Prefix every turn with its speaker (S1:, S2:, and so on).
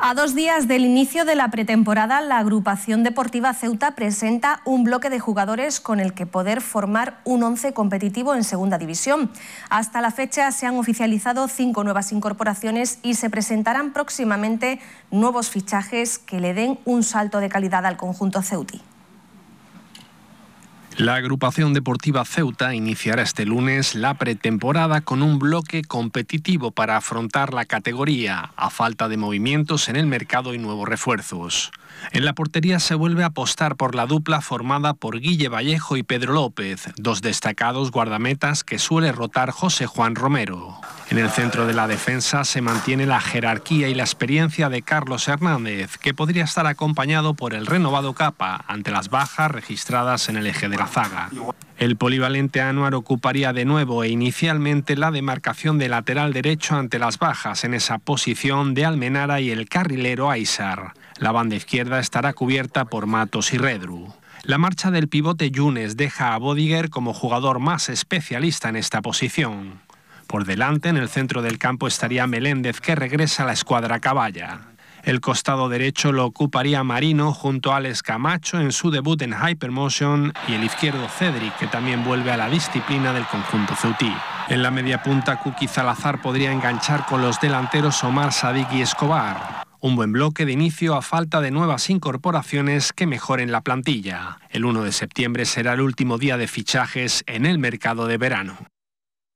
S1: A 2 días del inicio de la pretemporada, la agrupación deportiva Ceuta presenta un bloque de jugadores con el que poder formar un once competitivo en Segunda División. Hasta la fecha se han oficializado 5 nuevas incorporaciones y se presentarán próximamente nuevos fichajes que le den un salto de calidad al conjunto ceutí.
S2: La agrupación deportiva Ceuta iniciará este lunes la pretemporada con un bloque competitivo para afrontar la categoría, a falta de movimientos en el mercado y nuevos refuerzos. En la portería se vuelve a apostar por la dupla formada por Guille Vallejo y Pedro López, dos destacados guardametas que suele rotar José Juan Romero. En el centro de la defensa se mantiene la jerarquía y la experiencia de Carlos Hernández, que podría estar acompañado por el renovado Capa ante las bajas registradas en el eje de la zaga. El polivalente Anuar ocuparía de nuevo e inicialmente la demarcación de lateral derecho ante las bajas en esa posición de Almenara y el carrilero Aysar. La banda izquierda estará cubierta por Matos y Redru. La marcha del pivote Yunes deja a Bodiger como jugador más especialista en esta posición. Por delante, en el centro del campo, estaría Meléndez, que regresa a la escuadra caballa. El costado derecho lo ocuparía Marino junto a Alex Camacho en su debut en Hypermotion y el izquierdo Cedric, que también vuelve a la disciplina del conjunto ceutí. En la media punta, Kuki Salazar podría enganchar con los delanteros Omar Sadik y Escobar. Un buen bloque de inicio a falta de nuevas incorporaciones que mejoren la plantilla. El 1 de septiembre será el último día de fichajes en el mercado de verano.